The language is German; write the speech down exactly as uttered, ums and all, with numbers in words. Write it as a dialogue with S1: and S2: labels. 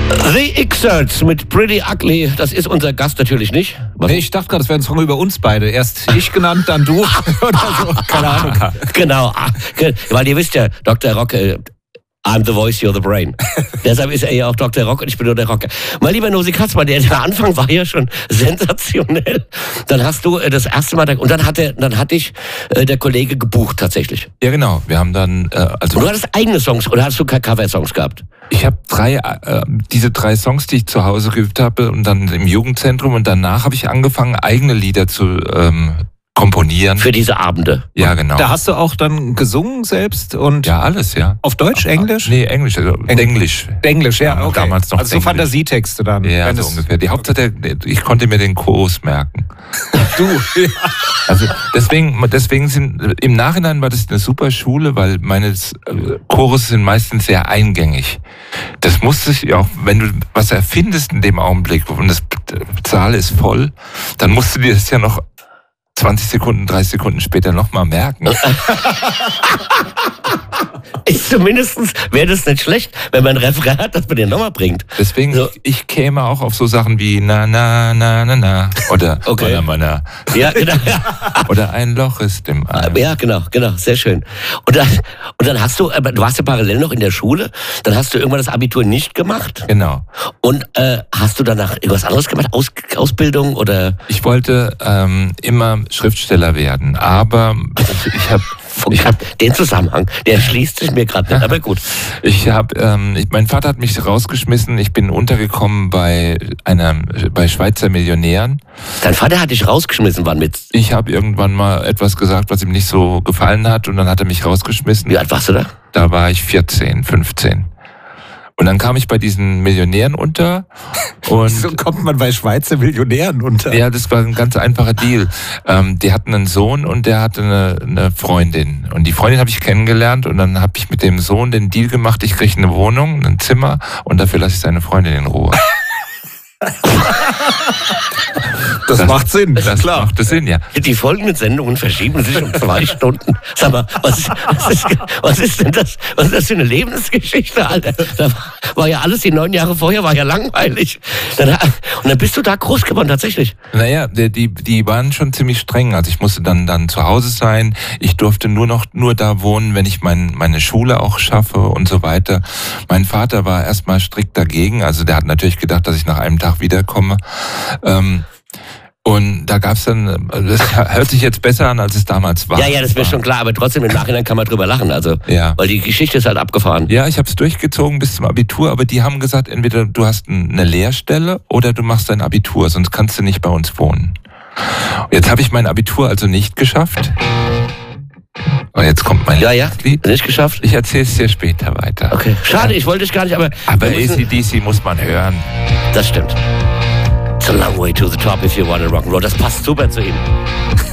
S1: The Exerts mit Pretty Ugly, das ist unser Gast natürlich nicht.
S2: Nee, ich dachte gerade, das wäre ein Song über uns beide. Erst ich genannt, dann du oder so, keine Ahnung.
S1: Genau, weil ihr wisst ja, Doktor Rock, äh, I'm the voice, you're the brain. Deshalb ist er ja auch Doktor Rock und ich bin nur der Rocker. Mein lieber Nosi Katzmann, der, der Anfang war ja schon sensationell. Dann hast du äh, das erste Mal, und dann hat, der, dann hat dich äh, der Kollege gebucht tatsächlich.
S3: Ja, genau. Wir haben dann... Äh, also
S1: und du hattest eigene Songs oder hast du Cover-Songs gehabt?
S3: Ich habe drei, äh, diese drei Songs, die ich zu Hause geübt habe und dann im Jugendzentrum und danach habe ich angefangen, eigene Lieder zu ähm, komponieren.
S1: Für diese Abende?
S3: Ja, genau.
S2: Da hast du auch dann gesungen selbst und...
S3: Ja, alles, ja.
S2: Auf Deutsch, Englisch?
S3: Nee, Englisch, also Englisch.
S2: Englisch, ja, okay.
S3: Damals noch
S2: also so
S3: Englisch.
S2: Fantasietexte dann.
S3: Ja, so ungefähr. Die Hauptsache, der, ich konnte mir den Chorus merken.
S2: Du, ja.
S3: Also deswegen, deswegen sind, im Nachhinein war das eine super Schule, weil meine Chorus sind meistens sehr eingängig. Das musste ich auch, wenn du was erfindest in dem Augenblick und das Saal ist voll, dann musst du dir das ja noch zwanzig Sekunden, dreißig Sekunden später nochmal merken.
S1: Ist zumindestens wäre das nicht schlecht, wenn man ein Refrain hat, das man den nochmal bringt.
S3: Deswegen, so. ich käme auch auf so Sachen wie na, na, na, na, na. Oder
S1: okay.
S3: mana, mana.
S1: Ja, genau.
S3: Oder ein Loch ist im Ei.
S1: Ja, genau, genau, sehr schön. Und dann, und dann hast du, du warst ja parallel noch in der Schule, dann hast du irgendwann das Abitur nicht gemacht.
S3: Genau.
S1: Und äh, hast du danach irgendwas anderes gemacht? Aus, Ausbildung oder?
S3: Ich wollte ähm, immer Schriftsteller werden, aber ich habe
S1: ich hab den Zusammenhang, der schließt sich mir gerade nicht, aber gut.
S3: Ich habe, ähm, mein Vater hat mich rausgeschmissen. Ich bin untergekommen bei einer, bei Schweizer Millionären.
S1: Dein Vater hat dich rausgeschmissen, wann mit?
S3: Ich habe irgendwann mal etwas gesagt, was ihm nicht so gefallen hat, und dann hat er mich rausgeschmissen.
S1: Wie alt warst du da?
S3: Da war ich vierzehn, fünfzehn. Und dann kam ich bei diesen Millionären unter. Und
S2: so kommt man bei Schweizer Millionären unter.
S3: Ja, das war ein ganz einfacher Deal. Ähm, die hatten einen Sohn und der hatte eine, eine Freundin. Und die Freundin habe ich kennengelernt und dann habe ich mit dem Sohn den Deal gemacht, ich kriege eine Wohnung, ein Zimmer und dafür lasse ich seine Freundin in Ruhe.
S2: Das, das macht Sinn,
S3: das
S2: klar.
S3: macht Sinn, ja.
S1: Die folgenden Sendungen verschieben sich um zwei Stunden. Sag mal, was, was, ist, was ist denn das? Was ist das für eine Lebensgeschichte, Alter? Da war ja alles, die neun Jahre vorher, war ja langweilig. Dann, und dann bist du da groß geworden, tatsächlich.
S3: Naja, die, die waren schon ziemlich streng. Also ich musste dann, dann zu Hause sein. Ich durfte nur noch nur da wohnen, wenn ich mein, meine Schule auch schaffe und so weiter. Mein Vater war erstmal strikt dagegen. Also der hat natürlich gedacht, dass ich nach einem Tag wiederkomme. Ähm, Und da gab's dann, das hört sich jetzt besser an, als es damals war.
S1: Ja, ja, das ist mir schon klar, aber trotzdem im Nachhinein kann man drüber lachen, also,
S3: ja.
S1: Weil die Geschichte ist halt abgefahren.
S3: Ja, ich habe es durchgezogen bis zum Abitur, aber die haben gesagt, entweder du hast eine Lehrstelle oder du machst dein Abitur, sonst kannst du nicht bei uns wohnen. Jetzt habe ich mein Abitur also nicht geschafft. Und jetzt kommt mein
S1: Ja, ja,
S3: Lied.
S1: Nicht geschafft?
S3: Ich erzähle es dir später weiter.
S1: Okay, schade, ich wollte dich gar nicht, aber...
S3: Aber A C D C muss man hören.
S1: Das stimmt. It's a long way to the top if you want to rock and roll. Das passt super zu ihm.